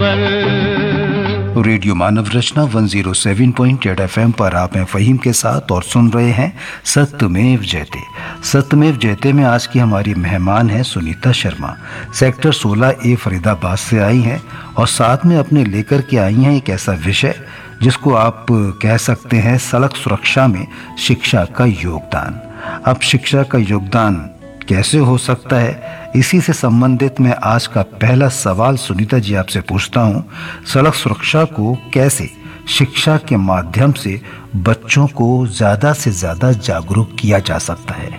Radio मानव रचना 107.8 FM पर आप हैं फहीम के साथ और सुन रहे हैं सत्यमेव जयते। सत्यमेव जयते में आज की हमारी मेहमान है सुनीता शर्मा। सेक्टर 16A फरीदाबाद से आई हैं और साथ में अपने लेकर के आई हैं एक ऐसा विषय जिसको आप कह सकते हैं सड़क सुरक्षा में शिक्षा का योगदान। अब शिक्षा का योगदान कैसे हो सकता है, इसी से संबंधित मैं आज का पहला सवाल सुनीता जी आपसे पूछता हूँ। सड़क सुरक्षा को कैसे शिक्षा के माध्यम से बच्चों को ज़्यादा से ज़्यादा जागरूक किया जा सकता है?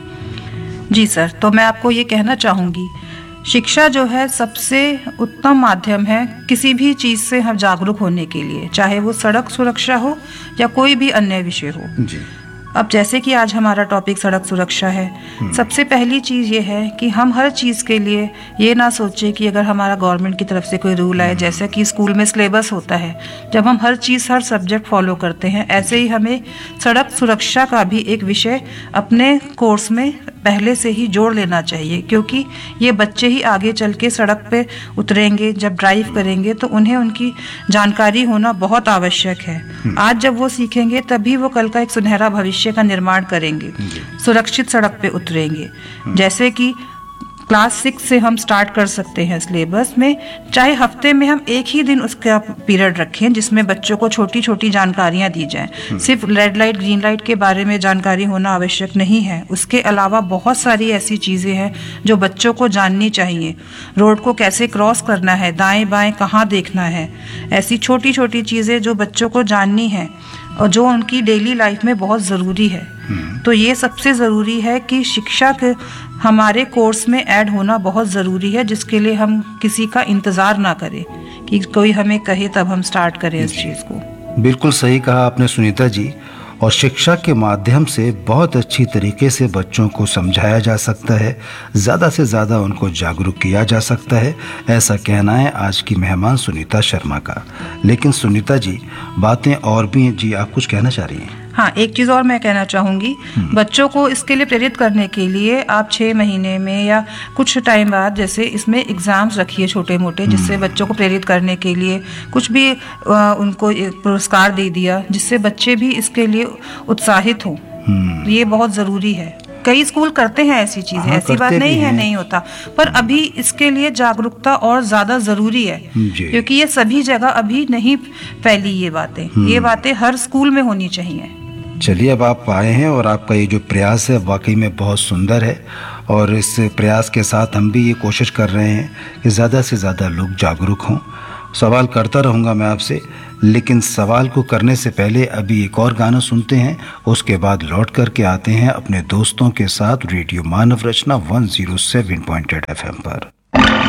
जी सर, तो मैं आपको ये कहना चाहूँगी, शिक्षा जो है सबसे उत्तम माध्यम है किसी भी चीज़ से हम जागरूक होने के लिए, चाहे वो सड़क सुरक्षा हो या कोई भी अन्य विषय हो। जी। अब जैसे कि आज हमारा टॉपिक सड़क सुरक्षा है, सबसे पहली चीज़ ये है कि हम हर चीज़ के लिए ये ना सोचें कि अगर हमारा गवर्नमेंट की तरफ से कोई रूल आए, जैसे कि स्कूल में सिलेबस होता है, जब हम हर चीज़ हर सब्जेक्ट फॉलो करते हैं, ऐसे ही हमें सड़क सुरक्षा का भी एक विषय अपने कोर्स में पहले से ही जोड़ लेना चाहिए, क्योंकि ये बच्चे ही आगे चल के सड़क पे उतरेंगे, जब ड्राइव करेंगे तो उन्हें उनकी जानकारी होना बहुत आवश्यक है। आज जब वो सीखेंगे तभी वो कल का एक सुनहरा भविष्य का निर्माण करेंगे, सुरक्षित सड़क पे उतरेंगे। जैसे कि क्लास 6 से हम स्टार्ट कर सकते हैं सिलेबस में, चाहे हफ्ते में हम एक ही दिन उसका पीरियड रखें जिसमें बच्चों को छोटी छोटी जानकारियां दी जाएं। सिर्फ रेड लाइट ग्रीन लाइट के बारे में जानकारी होना आवश्यक नहीं है, उसके अलावा बहुत सारी ऐसी चीज़ें हैं जो बच्चों को जाननी चाहिए। रोड को कैसे क्रॉस करना है, दाएं बाएं कहाँ देखना है, ऐसी छोटी छोटी चीज़ें जो बच्चों को जाननी है और जो उनकी डेली लाइफ में बहुत ज़रूरी है। तो ये सबसे ज़रूरी है कि शिक्षा के हमारे कोर्स में ऐड होना बहुत ज़रूरी है, जिसके लिए हम किसी का इंतज़ार ना करें कि कोई हमें कहे तब हम स्टार्ट करें इस चीज़ को। बिल्कुल सही कहा आपने सुनीता जी। और शिक्षा के माध्यम से बहुत अच्छी तरीके से बच्चों को समझाया जा सकता है, ज़्यादा से ज़्यादा उनको जागरूक किया जा सकता है, ऐसा कहना है आज की मेहमान सुनीता शर्मा का। लेकिन सुनीता जी, बातें और भी हैं। जी, आप कुछ कहना चाह रही हैं? हाँ, एक चीज़ और मैं कहना चाहूँगी, बच्चों को इसके लिए प्रेरित करने के लिए आप 6 महीने में या कुछ टाइम बाद जैसे इसमें एग्ज़ाम्स रखिए छोटे मोटे, जिससे बच्चों को प्रेरित करने के लिए कुछ भी उनको पुरस्कार दे दिया, जिससे बच्चे भी इसके लिए उत्साहित हों। ये बहुत ज़रूरी है। कई स्कूल करते हैं ऐसी चीजें, ऐसी बात नहीं है नहीं होता, पर अभी इसके लिए जागरूकता और ज्यादा जरूरी है, क्योंकि ये सभी जगह अभी नहीं फैली ये बातें हर स्कूल में होनी चाहिए। चलिए, अब आप आए हैं और आपका ये जो प्रयास है वाकई में बहुत सुंदर है, और इस प्रयास के साथ हम भी ये कोशिश कर रहे हैं कि ज़्यादा से ज़्यादा लोग जागरूक हों। सवाल करता रहूँगा मैं आपसे, लेकिन सवाल को करने से पहले अभी एक और गाना सुनते हैं, उसके बाद लौट करके आते हैं अपने दोस्तों के साथ रेडियो मानव रचना 107.8 FM पर।